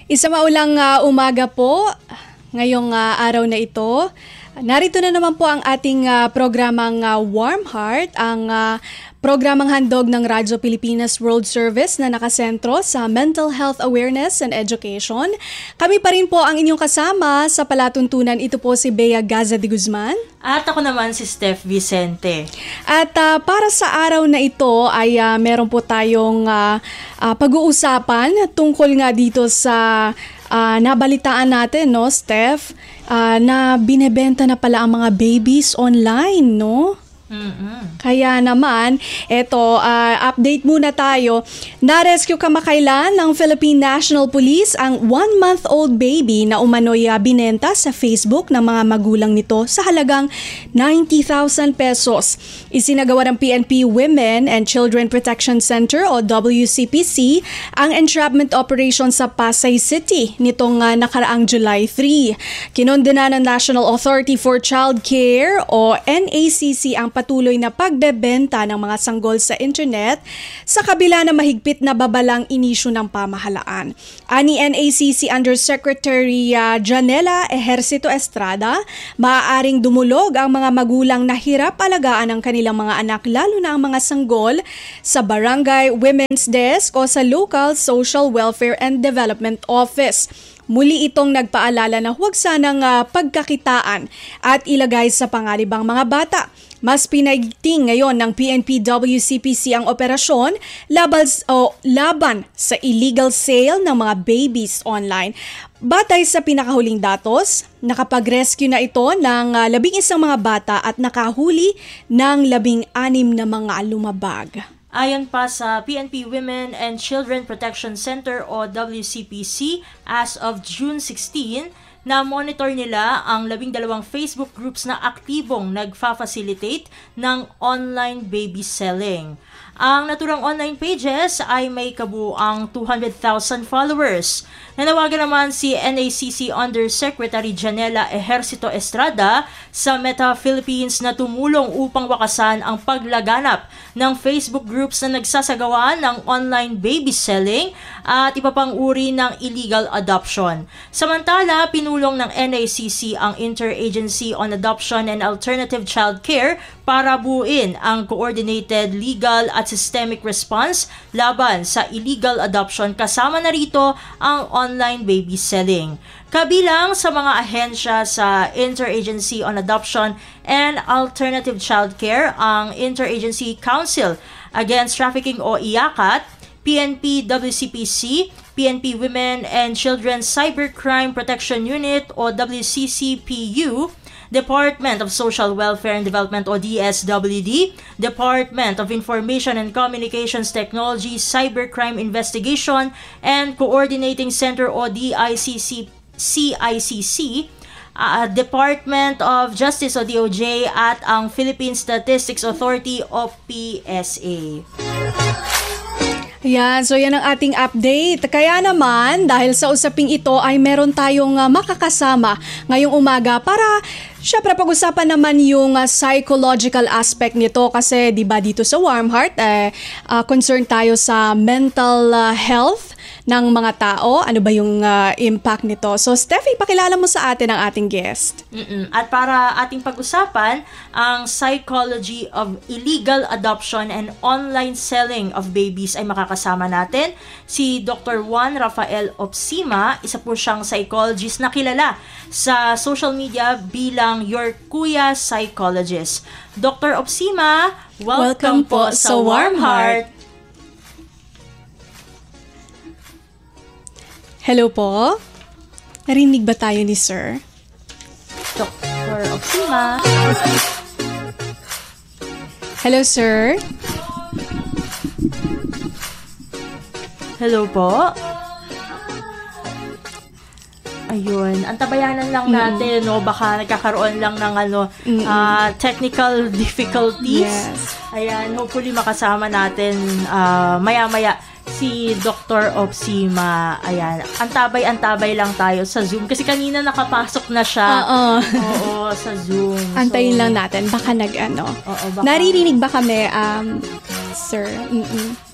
Isa maulang umaga po ngayong araw na ito. Narito na naman po ang ating programang Warm Heart, ang programang handog ng Radyo Pilipinas World Service na nakasentro sa mental health awareness and education. Kami pa rin po ang inyong kasama sa palatuntunan. Ito po si Bea Gaza de Guzman. At ako naman si Steph Vicente. At para sa araw na ito ay meron po tayong pag-uusapan tungkol nga dito sa nabalitaan natin, no, Steph, na binebenta na pala ang mga babies online, no? Mm-hmm. Kaya naman, update muna tayo. Na-rescue kamakailan ng Philippine National Police ang 1-month-old baby na umano'y binenta sa Facebook ng mga magulang nito sa halagang 90,000 pesos. Isinagawa ng PNP Women and Children Protection Center o WCPC ang entrapment operation sa Pasay City nitong nakaraang July 3. Kinondena ng National Authority for Child Care o NACC ang patuloy na pagbebenta ng mga sanggol sa internet sa kabila na mahigpit na babalang inisyu ng pamahalaan. Ani NACC Undersecretary Janela Ejercito Estrada, maaaring dumulog ang mga magulang na hirap alagaan ang kanilang mga anak, lalo na ang mga sanggol sa Barangay Women's Desk o sa Local Social Welfare and Development Office. Muli itong nagpaalala na huwag sanang pagkakitaan at ilagay sa pangalibang mga bata. Mas pinagting ngayon ng PNP WCPC ang operasyon laban sa illegal sale ng mga babies online. Batay sa pinakahuling datos, nakapag-rescue na ito ng 11 mga bata at nakahuli ng 16 na mga lumabag. Ayon pa sa PNP Women and Children Protection Center o WCPC, as of June 16, na-monitor nila ang 12 Facebook groups na aktibong nagfa-facilitate ng online baby selling. Ang naturang online pages ay may kabuang 200,000 followers. Nanawagan naman si NACC Undersecretary Janela Ejercito Estrada sa Meta Philippines na tumulong upang wakasan ang paglaganap ng Facebook groups na nagsasagawa ng online baby selling at iba pang uri ng illegal adoption. Samantala, pinulong ng NACC ang Interagency on Adoption and Alternative Child Care para buuin ang coordinated legal at systemic response laban sa illegal adoption, kasama na rito ang online baby selling. Kabilang sa mga ahensya sa Interagency on Adoption and Alternative Child Care ang Interagency Council Against Trafficking o IACAT, PNP WCPC, PNP Women and Children Cybercrime Protection Unit o WCCPU, Department of Social Welfare and Development o DSWD, Department of Information and Communications Technology Cybercrime Investigation and Coordinating Center o DICC, Department of Justice o DOJ at ang Philippine Statistics Authority o PSA. Yan, so yan ang ating update. Kaya naman, dahil sa usaping ito ay meron tayong makakasama ngayong umaga para syempre pag-usapan naman yung psychological aspect nito kasi 'di ba dito sa Warm Heart concerned tayo sa mental health ng mga tao. Ano ba yung impact nito? So Steffi, pakilala mo sa atin ang ating guest. At para ating pag-usapan ang psychology of illegal adoption and online selling of babies ay makakasama natin si Dr. Juan Rafael Opsima. Isa po siyang psychologist na kilala sa social media bilang Your Kuya Psychologist. Dr. Opsima, welcome po sa Warm Heart. Hello po. Narinig ba tayo ni Sir? Dr. Opsima. Hello, Sir. Hello po. Ayun, antabayanan lang natin, no? Baka nagkakaroon lang ng technical difficulties. Yes. Ayan, hopefully makasama natin maya-maya si Dr. Opsima. Ayan, antabay lang tayo sa Zoom kasi kanina nakapasok na siya. Oo, sa Zoom. Antayin lang natin, baka baka... Naririnig ba kami, Sir?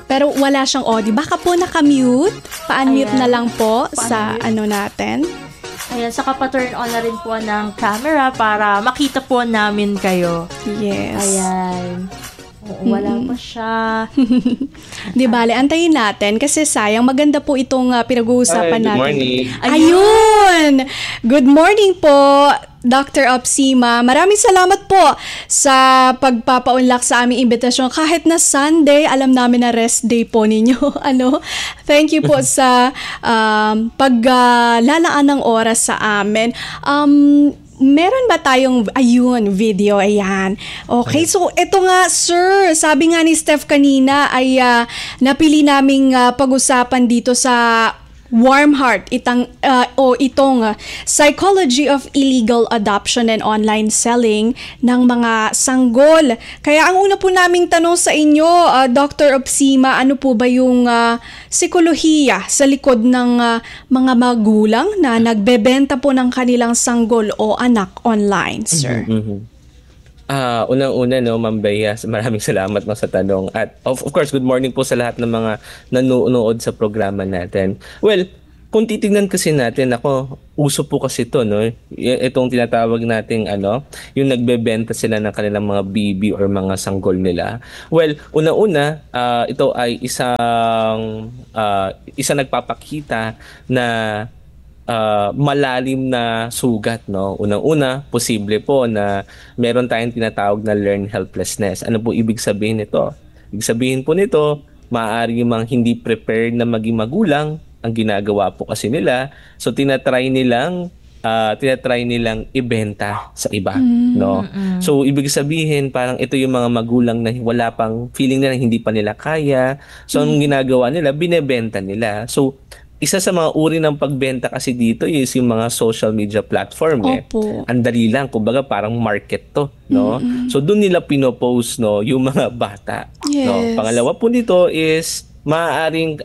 Pero wala siyang audio. Baka po nakamute. Pa-unmute Ayan. na lang po sa Pa-unmute. natin. Ayan, saka pa-turn on na rin po ng camera para makita po namin kayo. Yes. Ayan. Oo, wala pa siya. Di bale, antayin natin kasi sayang. Maganda po itong pinag-uusapan Good natin. morning. Ayun! Good morning po, Dr. Opsima. Maraming salamat po sa pagpapaunlak sa aming imbitasyon. Kahit na Sunday, alam namin na rest day po ninyo. Thank you po sa paglalaan ng oras sa amin. Meron ba tayong, video, ayan. Okay, so ito nga, sir, sabi nga ni Steph kanina ay napili naming pag-usapan dito sa Warm Heart, itong Psychology of Illegal Adoption and Online Selling ng mga sanggol. Kaya ang una po naming tanong sa inyo, Dr. Opsima, ano po ba yung psikolohiya sa likod ng mga magulang na nagbebenta po ng kanilang sanggol o anak online, sir? Unang-una, Ma'am Bea, maraming salamat sa tanong. At of course, good morning po sa lahat ng mga nanonood sa programa natin. Well, kung titignan kasi natin, uso po kasi ito, itong tinatawag nating yung nagbebenta sila ng kanilang mga baby or mga sanggol nila. Well, una-una, ito ay isang nagpapakita na malalim na sugat, Unang-una, posible po na meron tayong tinatawag na learned helplessness. Ano po ibig sabihin nito? Ibig sabihin po nito, maaari mang hindi prepared na maging magulang ang ginagawa po kasi nila. So tinatry nilang ibenta sa iba, So ibig sabihin parang ito yung mga magulang na wala pang feeling nila hindi pa nila kaya. So ang ginagawa nila, binebenta nila. So isa sa mga uri ng pagbenta kasi dito is yung mga social media platform. Opo. Ang dali lang, kumbaga parang market to, So doon nila pinopost yung mga bata. Yes. Pangalawa po nito is maaaring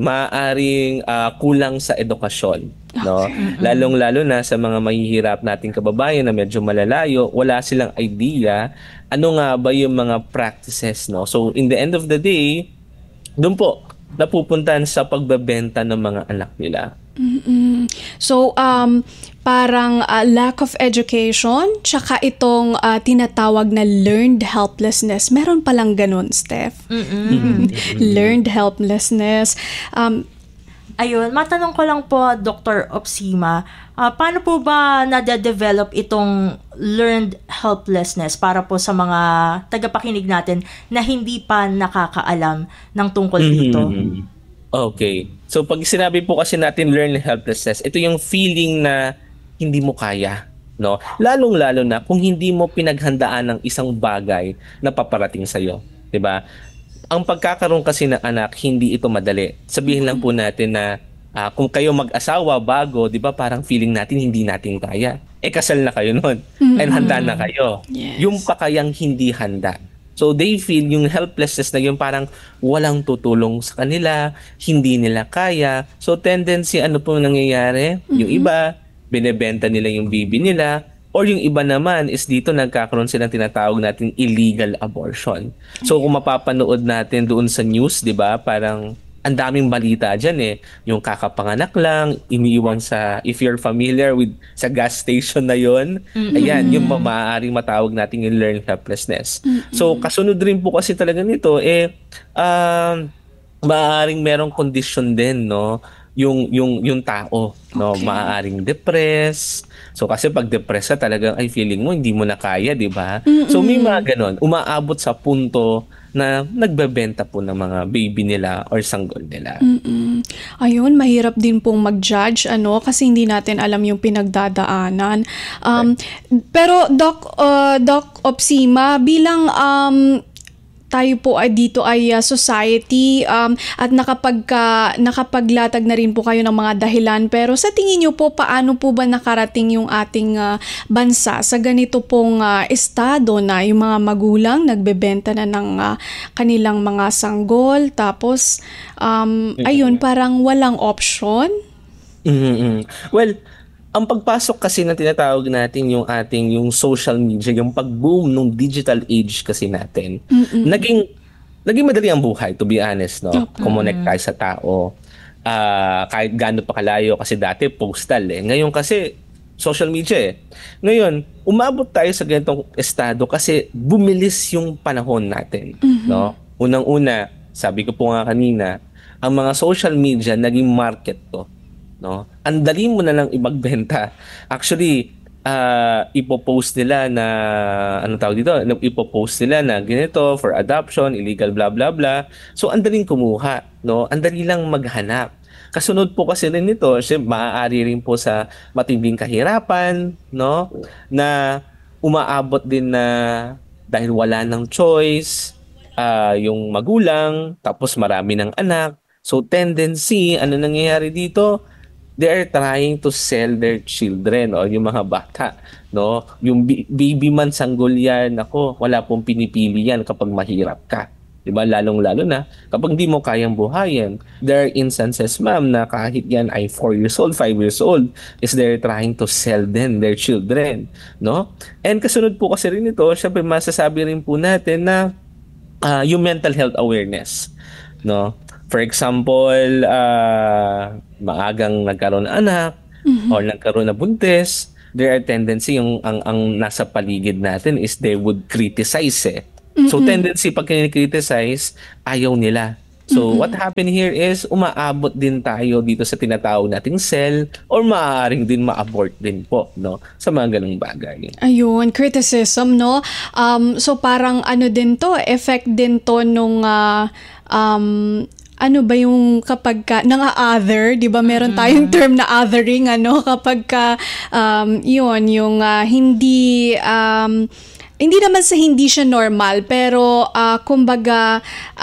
kulang sa edukasyon, Lalong-lalo na sa mga mahihirap nating kababayan na medyo malalayo, wala silang idea ano nga ba yung mga practices, So in the end of the day, doon po napupuntahan sa pagbebenta ng mga anak nila. So, parang lack of education, tsaka itong tinatawag na learned helplessness. Meron palang ganun, Steph. Learned helplessness. Ayun, matanong ko lang po, Dr. Opsima, paano po ba nade-develop itong learned helplessness para po sa mga tagapakinig natin na hindi pa nakakaalam ng tungkol dito? Okay. So pag sinabi po kasi natin learned helplessness, ito yung feeling na hindi mo kaya, Lalong-lalo na kung hindi mo pinaghandaan ng isang bagay na paparating sa'yo, 'di ba? Ang pagkakaroon kasi ng anak, hindi ito madali. Sabihin lang po natin na kung kayo mag-asawa bago, 'di ba, parang feeling natin hindi natin kaya. Kasal na kayo noon. And handa na kayo. Yes. Yung pa kayang hindi handa. So they feel yung helplessness na yung parang walang tutulong sa kanila, hindi nila kaya. So tendency po nangyayari? Yung iba, binebenta nila yung baby nila. Or yung iba naman is dito nagkakaroon silang tinatawag natin illegal abortion. So kung mapapanood natin doon sa news, 'di ba? Parang ang daming balita diyan yung kakapanganak lang, iniiwan sa, if you're familiar with sa gas station na 'yon, ayan, yung maaaring matawag natin yung learned helplessness. So kasunod rin po kasi talaga nito maaaring merong condition din, yung tao, Okay. maaaring depressed. So kasi pag depressed ka talagang ay feeling mo hindi mo na kaya, 'di ba? So may mga ganon, umaabot sa punto na nagbebenta po ng mga baby nila or sanggol nila. Ayun, mahirap din pong mag-judge kasi hindi natin alam yung pinagdadaanan. Pero Doc Opsima, bilang tayo po ay dito ay society at nakapaglatag na rin po kayo ng mga dahilan, pero sa tingin niyo po paano po ba nakarating yung ating bansa sa ganito pong estado na yung mga magulang nagbebenta na ng kanilang mga sanggol, tapos ayun, parang walang option? Well, ang pagpasok kasi na tinatawag natin yung social media, yung pag-boom ng digital age kasi natin, naging naging madali ang buhay, to be honest, no? Opo. Kumonect tayo sa tao. Kahit gaano pa kalayo, kasi dati postal eh. Ngayon kasi social media eh. Ngayon, umabot tayo sa ganitong estado kasi bumilis yung panahon natin, no? Unang-una, sabi ko po nga kanina, ang mga social media naging market to, no? Ang dali mo na lang ipagbenta. Actually, ipopost nila na ano tawag dito, ipopost nila na ganito for adoption, illegal blah blah blah. So ang daling kumuha, no? Ang dali lang maghanap. Kasunod po kasi rin nito, syempre maaari rin po sa matinding kahirapan, no? Na umaabot din na dahil wala ng choice, yung magulang, tapos marami ng anak. So tendency, ano nangyayari dito? They are trying to sell their children o yung mga bata, no? Yung baby man sanggol yan, ako, wala pong pinipili yan kapag mahirap ka. 'Di ba? Lalong-lalo na kapag di mo kayang buhayin. There are instances, ma'am, na kahit yan ay 4 years old, 5 years old, is they're trying to sell them their children, no? And kasunod po kasi rin ito, syempre masasabi rin po natin na yung mental health awareness, no? For example, maagang nagkaroon ng anak or nagkaroon na buntis, there are tendency yung ang nasa paligid natin is they would criticize eh. So tendency pag kini-criticize, ayaw nila. So what happened here is umaabot din tayo dito sa tinatawag nating cell or maaaring din ma-abort din po, no, sa mga ganung bagay. Ayun, criticism, no? So parang ano din to, effect din to nung ano ba yung kapag ka, other, di ba meron tayong term na othering, ano, kapag ka, yun, yung hindi naman sa hindi siya normal, pero kumbaga,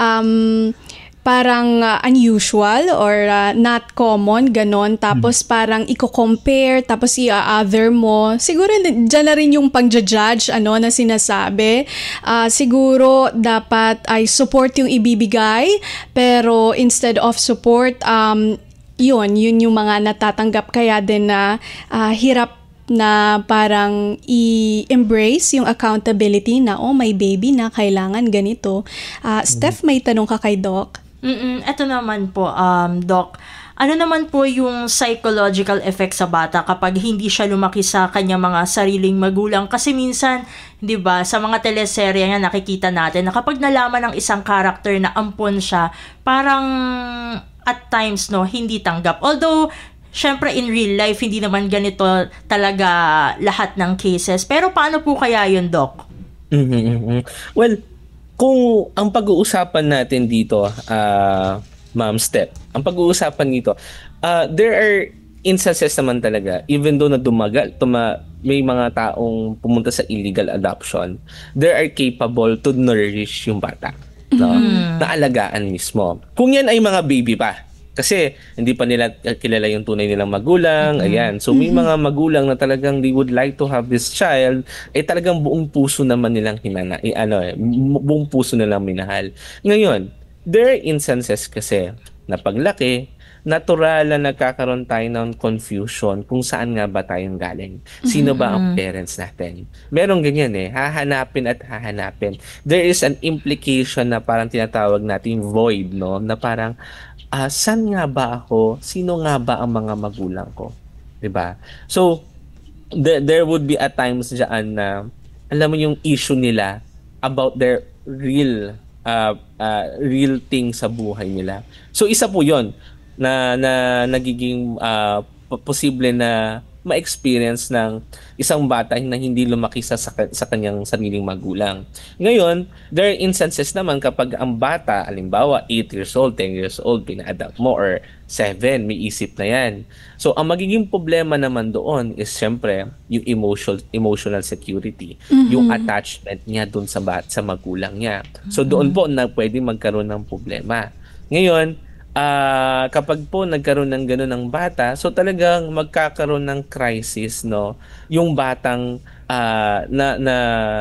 parang unusual or not common, ganon. Tapos parang i-compare, tapos i-other mo. Siguro dyan na rin yung pang-judge na sinasabi. Siguro dapat ay support yung ibibigay, pero instead of support, yun yung mga natatanggap, kaya din na hirap na parang i-embrace yung accountability na, oh, may baby na, kailangan ganito. Steph, may tanong ka kay Doc? Ito naman po, Doc. Ano naman po yung psychological effect sa bata kapag hindi siya lumaki sa kanyang mga sariling magulang? Kasi minsan, 'di ba, sa mga teleserye nga nakikita natin na kapag nalaman ng isang character na ampon siya, parang at times hindi tanggap. Although syempre in real life hindi naman ganito talaga lahat ng cases. Pero paano po kaya yun, Doc? Well, kung ang pag-uusapan natin dito, Ma'am Steph, ang pag-uusapan dito, there are instances naman talaga, even though na may mga taong pumunta sa illegal adoption, they are capable to nourish yung bata, no? Naalagaan mismo. Kung yan ay mga baby pa, kasi hindi pa nila kilala yung tunay nilang magulang, ayan. So may mga magulang na talagang they would like to have this child, talagang buong puso naman nilang buong puso nilang minahal. Ngayon, there are instances kasi na paglaki, natural na nagkakaroon tayo ng confusion kung saan nga ba tayong galing. Sino ba ang parents natin? Merong ganyan hahanapin at hahanapin. There is an implication na parang tinatawag natin void, no? Na parang saan nga ba ako? Sino nga ba ang mga magulang ko? 'Di ba? So there would be at times diyan na alam mo yung issue nila about their real thing sa buhay nila. So isa po 'yon na nagiging posible na ma-experience ng isang bata na hindi lumaki sa kanyang sariling magulang. Ngayon, there are instances naman kapag ang bata, halimbawa 8 years old, 10 years old, pina-adopt mo, or 7, may isip na yan. So, ang magiging problema naman doon is syempre yung emotional security, yung attachment niya doon sa magulang niya. So, doon po na pwede magkaroon ng problema. Ngayon, kapag po nagkaroon ng gano'n ng bata, so talagang magkakaroon ng crisis, no, yung batang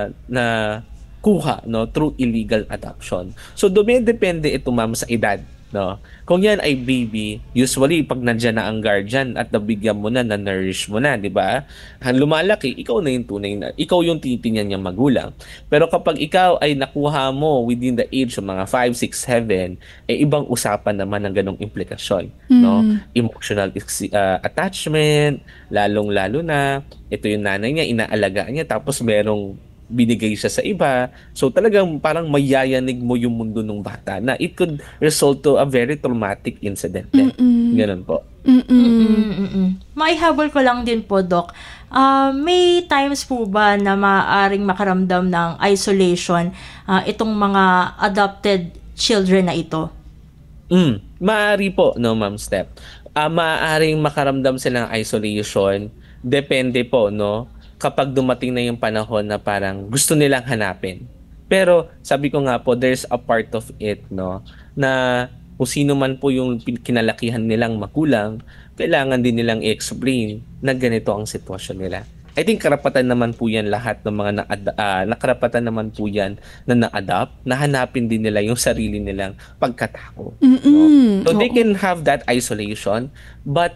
na kuha, no, through illegal adoption. So dumidepende ito, ma'am, sa edad, no? Kung yan ay baby, usually pag nandiyan na ang guardian at nabigyan mo na, na-nourish mo na, di ba? Lumalaki, ikaw na yung tunay na, ikaw yung titingnan niyang magulang. Pero kapag ikaw ay nakuha mo within the age of mga 5, 6, 7, ibang usapan naman ng ganong implikasyon, no? Emotional attachment, lalong-lalo na, ito yung nanay niya, inaalagaan niya, tapos merong binigay siya sa iba. So talagang parang mayayanig mo yung mundo ng bata na it could result to a very traumatic incident din. Ganun po. Maihabol ko lang din po, Doc. May times po ba na maaaring makaramdam ng isolation itong mga adopted children na ito? Maaari po, no, Ma'am Steph. Maaaring makaramdam sila ng isolation. Depende po, no? Kapag dumating na yung panahon na parang gusto nilang hanapin. Pero sabi ko nga po, there's a part of it, no, na kung sino man po yung kinalakihan nilang magulang, kailangan din nilang i-explain na ganito ang sitwasyon nila. I think karapatan naman po yan lahat ng mga nakarapatan naman po yan na na-adapt, na hanapin din nila yung sarili nilang pagkatao. No? So they can have that isolation, but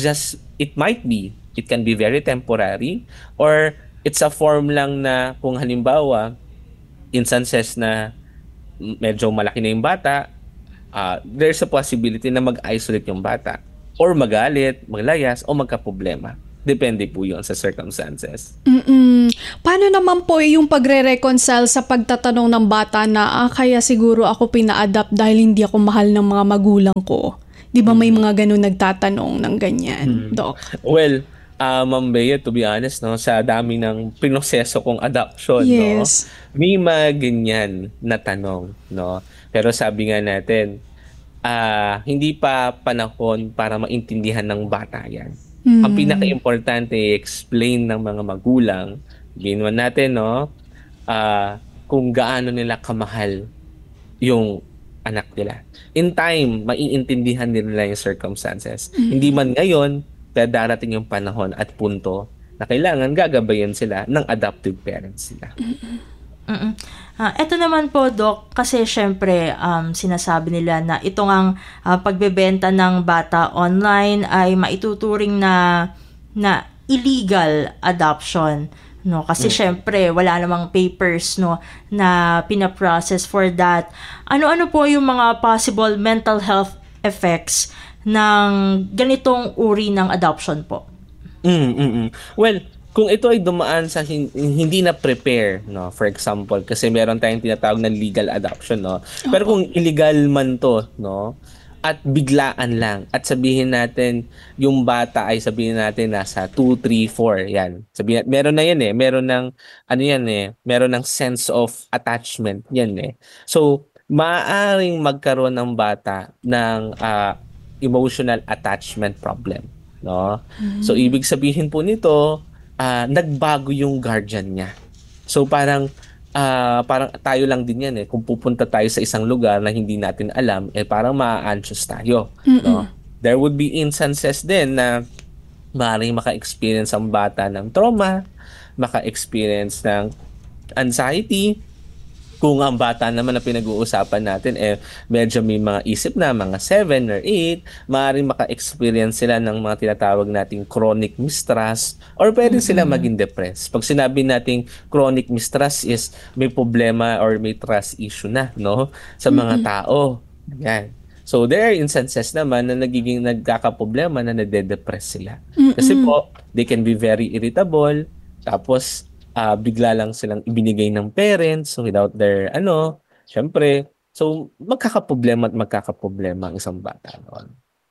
it can be very temporary, or it's a form lang na kung halimbawa, instances na medyo malaki na yung bata, there's a possibility na mag-isolate yung bata, or magalit, maglayas, o magkaproblema. Depende po yun sa circumstances. Paano naman po yung pagre-reconcile sa pagtatanong ng bata na kaya siguro ako pina-adapt dahil hindi ako mahal ng mga magulang ko? Di ba may mga ganun nagtatanong ng ganyan, Doc? Well, Ma'am Bea, to be honest, no, sa dami ng pinoseso kong adoption, yes, no, may mga ganyan na tanong, no. Pero sabi nga natin, hindi pa panahon para maintindihan ng bata yan. Ang pinaka-importante i-explain ng mga magulang, ginawa natin, no, kung gaano nila kamahal yung anak nila. In time, maiintindihan nila yung circumstances. Hindi man ngayon, pero darating yung panahon at punto na kailangan gagabayan sila ng adoptive parents nila. Ito naman po, Doc, kasi syempre sinasabi nila na itong ang pagbebenta ng bata online ay maituturing na illegal adoption, no? Kasi syempre wala namang papers, no, na pinaprocess for that. Ano-ano po yung mga possible mental health effects ng ganitong uri ng adoption po? Well, kung ito ay dumaan sa hindi na prepare, no, for example, kasi meron tayong tinatawag na legal adoption, no. Pero kung illegal man to, no, at biglaan lang, at sabihin natin yung bata ay sabihin natin nasa 2, 3, 4, yan. Sabihin, meron na yan meron ng meron ng sense of attachment yan So, maaaring magkaroon ng bata ng emotional attachment problem, no? So ibig sabihin po nito, nagbago yung guardian niya. So parang tayo lang din yan kung pupunta tayo sa isang lugar na hindi natin alam, parang ma-anxious tayo, no? There would be instances din na maaaring maka-experience ang bata ng trauma, maka-experience ng anxiety. Kung ang bata naman na pinag-uusapan natin medyo may mga isip na, mga 7 or 8, maaaring maka-experience sila ng mga tinatawag nating chronic mistrust, or pwede sila maging depressed. Pag sinabi nating chronic mistrust is may problema or may trust issue na, no, sa mga tao. Yan. So there are instances naman na nagkakaproblema na nade-depress sila. Kasi po, they can be very irritable, tapos bigla lang silang ibinigay ng parents without their syempre, so magkakaproblema ang isang bata noon.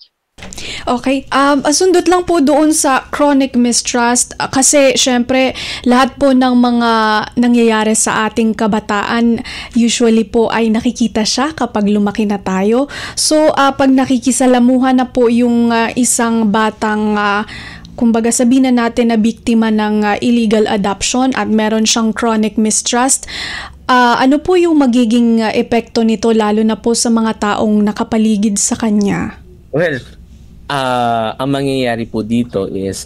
Okay, sundot lang po doon sa chronic mistrust kasi syempre lahat po ng mga nangyayari sa ating kabataan usually po ay nakikita siya kapag lumaki na tayo. So pag nakikisalamuhan na po yung isang batang kumbaga sabihin na natin na biktima ng illegal adoption at meron siyang chronic mistrust, ano po yung magiging epekto nito lalo na po sa mga taong nakapaligid sa kanya? Well, ang mangyayari po dito is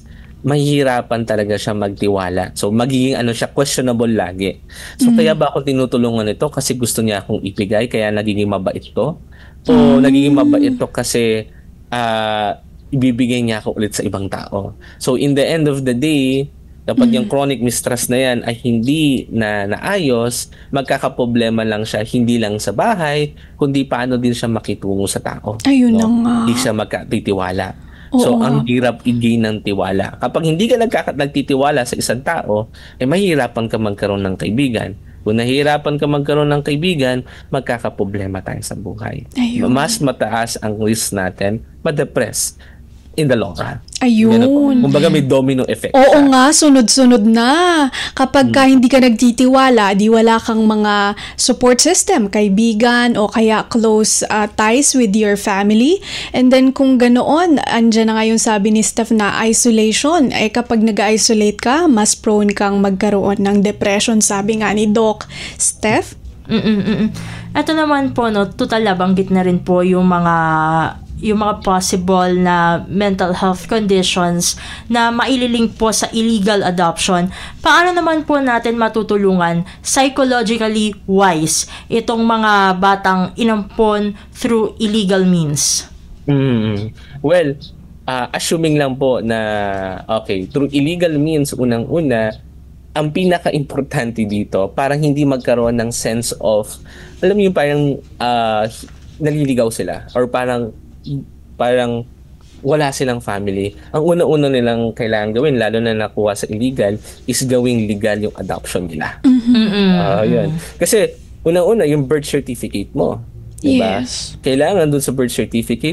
mahihirapan talaga siya magtiwala. So magiging siya, questionable lagi. So kaya ba ako tinutulungan ito kasi gusto niya akong ibigay kaya nagiging mabait to? O nagiging mabait to kasi ibibigay niya ako ulit sa ibang tao. So in the end of the day, kapag yung chronic mistrust na yan ay hindi na naayos, magkakaproblema lang siya, hindi lang sa bahay, kundi paano din siya makitungo sa tao. Ayun na nga. Hindi siya magkatitiwala. Oo So, nga. ang hirap i-gain ng tiwala. Kapag hindi ka nagtitiwala sa isang tao, mahihirapan ka magkaroon ng kaibigan. Kung nahihirapan ka magkaroon ng kaibigan, magkakaproblema tayo sa buhay. Ayun. Mas mataas ang risk natin ma-depress in the long run. Ayun. Ganun po. Kumbaga may domino effect Oo siya. nga, sunod-sunod na. Kapag ka hindi ka nagtitiwala, di wala kang mga support system, kaibigan o kaya close ties with your family. And then kung ganoon, andyan na nga yung sabi ni Steph na isolation. Kapag nag-isolate ka, mas prone kang magkaroon ng depression, sabi nga ni Doc. Steph? Ito naman po, total nabanggit na rin po yung mga possible na mental health conditions na maililink po sa illegal adoption. Paano naman po natin matutulungan psychologically wise itong mga batang inampon through illegal means? Well, assuming lang po na through illegal means, unang-una, ang pinaka-importante dito, parang hindi magkaroon ng sense of, alam mo yung parang naliligaw sila or parang wala silang family. Ang una-una nilang kailangan gawin, lalo na nakuha sa illegal, is gawing legal yung adoption nila. Yun. Kasi, unang-una, yung birth certificate mo. Diba? Yes. Kailangan dun sa birth certificate